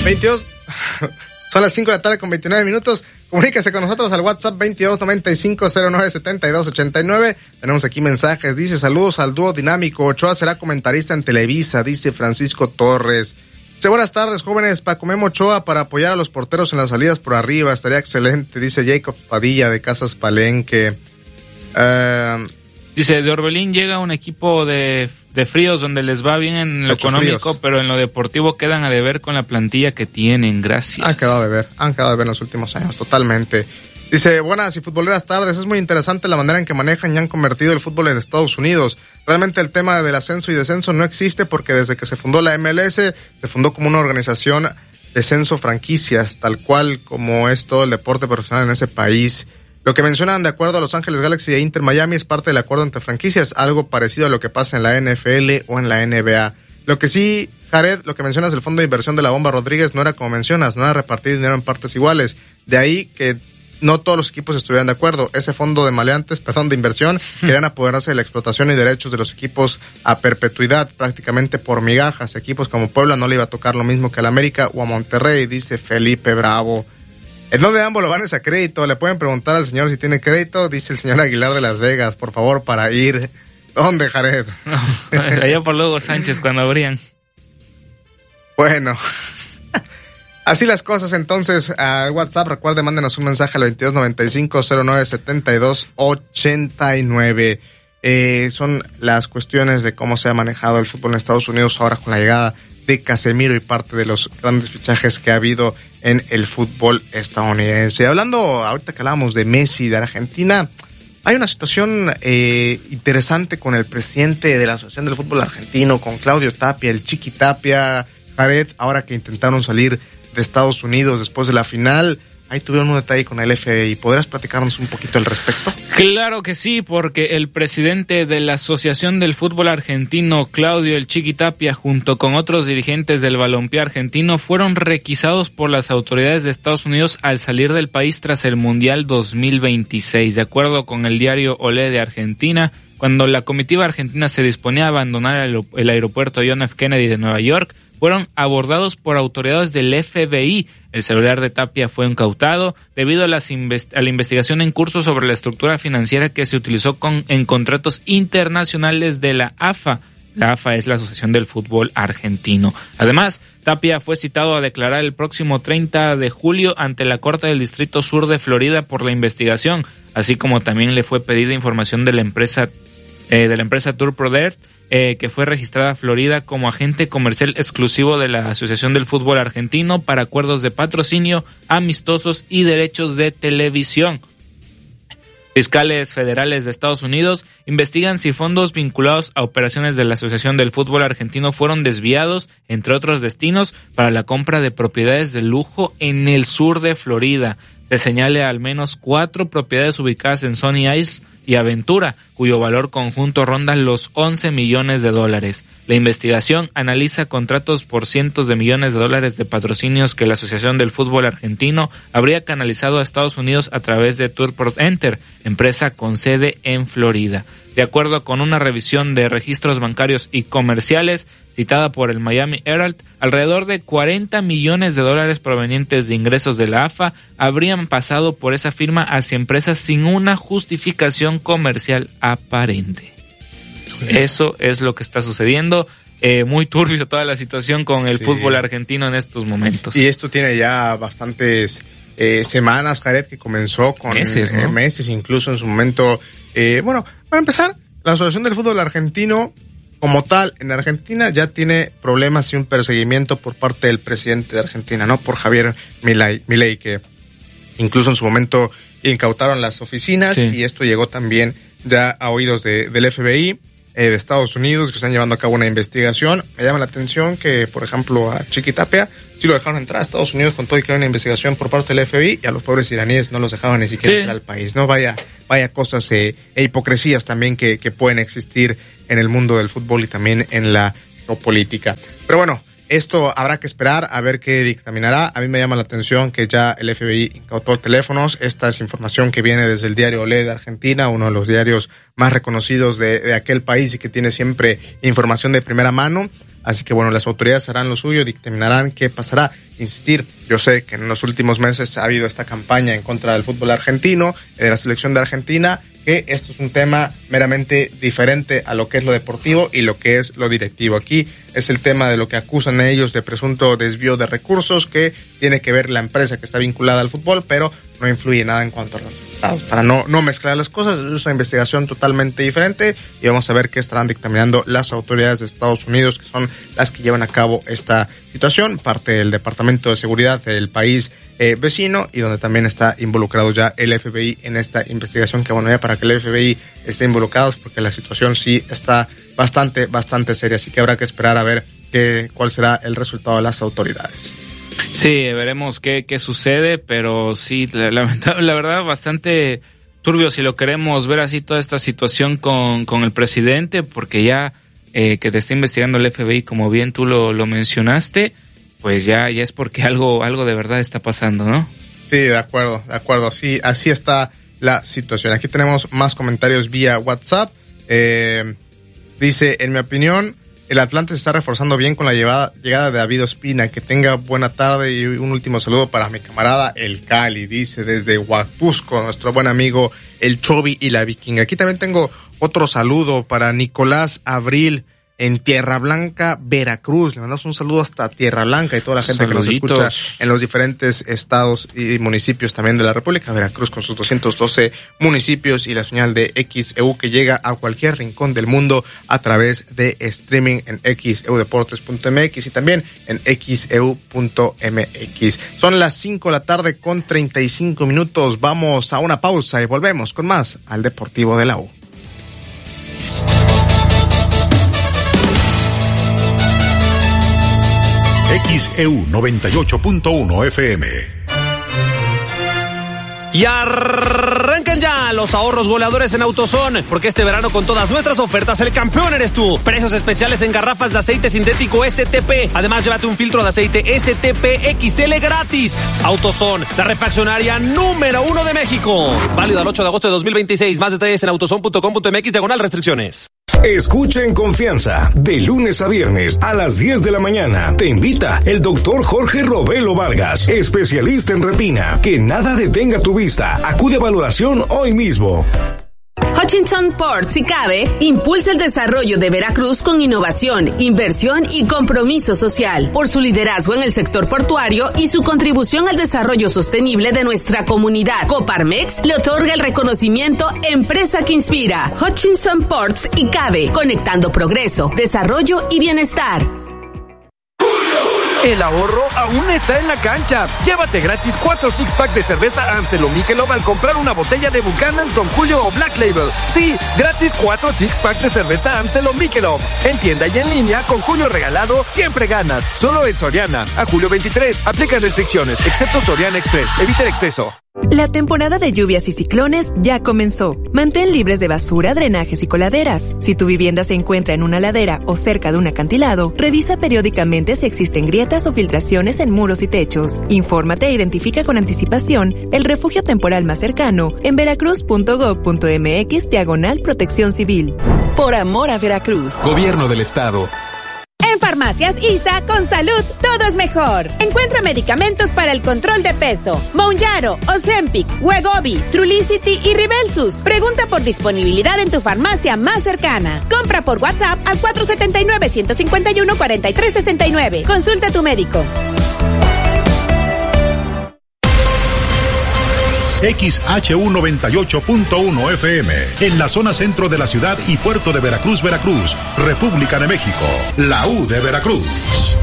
22. Son las 5 de la tarde con 29 minutos. Comuníquese con nosotros al WhatsApp 2295097289. Tenemos aquí mensajes. Dice, saludos al dúo dinámico. Ochoa será comentarista en Televisa, dice Francisco Torres. Dice, buenas tardes, jóvenes. Paco Memo Ochoa para apoyar a los porteros en las salidas por arriba. Estaría excelente, dice Jacob Padilla de Casas Palenque. Dice, de Orbelín llega un equipo de fríos donde les va bien en lo económico, fríos, pero en lo deportivo quedan a deber con la plantilla que tienen. Gracias. Han quedado a deber en los últimos años, totalmente. Dice, buenas y futboleras tardes, es muy interesante la manera en que manejan y han convertido el fútbol en Estados Unidos. Realmente el tema del ascenso y descenso no existe porque desde que se fundó la MLS, se fundó como una organización de censo franquicias, tal cual como es todo el deporte profesional en ese país. Lo que mencionan de acuerdo a Los Ángeles Galaxy e Inter Miami es parte del acuerdo entre franquicias, algo parecido a lo que pasa en la NFL o en la NBA. Lo que sí, Jared, lo que mencionas del fondo de inversión de la Bomba Rodríguez no era como mencionas, no era repartir dinero en partes iguales. De ahí que no todos los equipos estuvieran de acuerdo. Ese fondo de inversión, querían apoderarse de la explotación y derechos de los equipos a perpetuidad, prácticamente por migajas. Equipos como Puebla no le iba a tocar lo mismo que al América o a Monterrey, dice Felipe Bravo. ¿En dónde ambos lo van a crédito? Le pueden preguntar al señor si tiene crédito, dice el señor Aguilar de Las Vegas, por favor, para ir. ¿Dónde, Jared? No, allá por Lugo Sánchez, cuando abrían. Bueno, así las cosas. Entonces, al WhatsApp, recuerde, mándenos un mensaje al 2295-097289. Son las cuestiones de cómo se ha manejado el fútbol en Estados Unidos ahora con la llegada de Casemiro y parte de los grandes fichajes que ha habido en el fútbol estadounidense. Hablando, ahorita que hablábamos de Messi, de Argentina, hay una situación interesante con el presidente de la Asociación del Fútbol Argentino, con Claudio Tapia, el Chiqui Tapia, Jared, ahora que intentaron salir de Estados Unidos después de la final. Ahí tuvieron un detalle con el FBI. ¿Podrás platicarnos un poquito al respecto? Claro que sí, porque el presidente de la Asociación del Fútbol Argentino, Claudio El Chiqui Tapia, junto con otros dirigentes del balompié argentino, fueron requisados por las autoridades de Estados Unidos al salir del país tras el Mundial 2026. De acuerdo con el diario Olé de Argentina, cuando la comitiva argentina se disponía a abandonar el aeropuerto John F. Kennedy de Nueva York, fueron abordados por autoridades del FBI. El celular de Tapia fue incautado debido a la investigación en curso sobre la estructura financiera que se utilizó en contratos internacionales de la AFA. La AFA es la Asociación del Fútbol Argentino. Además, Tapia fue citado a declarar el próximo 30 de julio ante la Corte del Distrito Sur de Florida por la investigación, así como también le fue pedida información de la empresa Tour Prodert, que fue registrada en Florida como agente comercial exclusivo de la Asociación del Fútbol Argentino para acuerdos de patrocinio, amistosos y derechos de televisión. Fiscales federales de Estados Unidos investigan si fondos vinculados a operaciones de la Asociación del Fútbol Argentino fueron desviados, entre otros destinos, para la compra de propiedades de lujo en el sur de Florida. Se señala al menos 4 propiedades ubicadas en Sunny Isles y Aventura, cuyo valor conjunto ronda los $11 millones. La investigación analiza contratos por cientos de millones de dólares de patrocinios que la Asociación del Fútbol Argentino habría canalizado a Estados Unidos a través de Tourport Enter, empresa con sede en Florida. De acuerdo con una revisión de registros bancarios y comerciales citada por el Miami Herald, alrededor de $40 millones provenientes de ingresos de la AFA habrían pasado por esa firma hacia empresas sin una justificación comercial aparente. Eso es lo que está sucediendo. Muy turbio toda la situación con el fútbol argentino en estos momentos. Y esto tiene ya bastantes semanas, Jared, que comenzó con meses, ¿no? Meses, incluso en su momento. Bueno, para empezar, la Asociación del Fútbol Argentino, como tal, en Argentina ya tiene problemas y un perseguimiento por parte del presidente de Argentina, ¿no? Por Javier Milei, que incluso en su momento incautaron las oficinas, y esto llegó también ya a oídos del FBI de Estados Unidos, que están llevando a cabo una investigación. Me llama la atención que, por ejemplo, a Chiqui Tapia sí lo dejaron entrar a Estados Unidos con todo y que hay una investigación por parte del FBI, y a los pobres iraníes no los dejaban ni siquiera entrar al país, ¿no? Vaya cosas e hipocresías también que pueden existir en el mundo del fútbol y también en la geopolítica. Pero bueno, esto habrá que esperar a ver qué dictaminará. A mí me llama la atención que ya el FBI incautó teléfonos. Esta es información que viene desde el diario Olé de Argentina, uno de los diarios más reconocidos de aquel país y que tiene siempre información de primera mano. Así que bueno, las autoridades harán lo suyo, dictaminarán qué pasará. Insistir, yo sé que en los últimos meses ha habido esta campaña en contra del fútbol argentino, de la selección de Argentina, que esto es un tema meramente diferente a lo que es lo deportivo y lo que es lo directivo. Aquí es el tema de lo que acusan a ellos de presunto desvío de recursos, que tiene que ver la empresa que está vinculada al fútbol, pero no influye nada en cuanto a los resultados. Para no mezclar las cosas, es una investigación totalmente diferente y vamos a ver qué estarán dictaminando las autoridades de Estados Unidos, que son las que llevan a cabo esta situación, parte del Departamento de Seguridad del país vecino, y donde también está involucrado ya el FBI en esta investigación, que bueno, ya para que el FBI esté involucrado es porque la situación sí está bastante seria, así que habrá que esperar a ver cuál será el resultado de las autoridades. Sí, veremos qué sucede, pero sí, la verdad, bastante turbio si lo queremos ver así, toda esta situación con el presidente, porque ya que te está investigando el FBI, como bien tú lo mencionaste, pues ya es porque algo de verdad está pasando, ¿no? Sí, de acuerdo, así está la situación. Aquí tenemos más comentarios vía WhatsApp. Dice, en mi opinión, el Atlante se está reforzando bien con la llegada de David Ospina. Que tenga buena tarde, y un último saludo para mi camarada el Cali, dice desde Huatusco, nuestro buen amigo el Chobi y la Vikinga. Aquí también tengo otro saludo para Nicolás Abril en Tierra Blanca, Veracruz. Le mandamos un saludo hasta Tierra Blanca y toda la gente Saluditos. que nos escucha en los diferentes estados y municipios también de la República. Veracruz con sus 212 municipios y la señal de XEU que llega a cualquier rincón del mundo a través de streaming en xeudeportes.mx y también en xeu.mx. Son las 5 de la tarde con 35 minutos. Vamos a una pausa y volvemos con más al Deportivo de la U. XEU 98.1 FM. Y arrancan ya los ahorros goleadores en AutoZone, porque este verano con todas nuestras ofertas el campeón eres tú. Precios especiales en garrafas de aceite sintético STP. Además, llévate un filtro de aceite STP XL gratis. AutoZone, la refaccionaria número 1 de México. Válido al 8 de agosto de 2026. Más detalles en autozone.com.mx/restricciones. Escucha en confianza, de lunes a viernes a las 10 de la mañana. Te invita el doctor Jorge Robelo Vargas, especialista en retina. Que nada detenga tu vista. Acude a valoración hoy mismo. Hutchinson Ports y CABE impulsa el desarrollo de Veracruz con innovación, inversión y compromiso social. Por su liderazgo en el sector portuario y su contribución al desarrollo sostenible de nuestra comunidad, Coparmex le otorga el reconocimiento Empresa que Inspira. Hutchinson Ports y CABE, conectando progreso, desarrollo y bienestar. El ahorro aún está en la cancha. Llévate gratis 4 six-pack de cerveza Amstel o Michelob al comprar una botella de Buchanan's, Don Julio o Black Label. Sí, gratis 4 six-pack de cerveza Amstel o Michelob. En tienda y en línea, con Julio regalado, siempre ganas. Solo en Soriana. A julio 23. Aplican restricciones, excepto Soriana Express. Evita el exceso. La temporada de lluvias y ciclones ya comenzó. Mantén libres de basura, drenajes y coladeras. Si tu vivienda se encuentra en una ladera o cerca de un acantilado, revisa periódicamente si existen grietas o filtraciones en muros y techos. Infórmate e identifica con anticipación el refugio temporal más cercano en veracruz.gov.mx/protección civil. Por amor a Veracruz. Gobierno del Estado. En Farmacias ISA, con salud, todo es mejor. Encuentra medicamentos para el control de peso. Mounjaro, Ozempic, Wegovy, Trulicity y Ribelsus. Pregunta por disponibilidad en tu farmacia más cercana. Compra por WhatsApp al 479-151-4369. Consulta a tu médico. XHU 98.1 FM, en la zona centro de la ciudad y puerto de Veracruz, Veracruz, República de México, la U de Veracruz.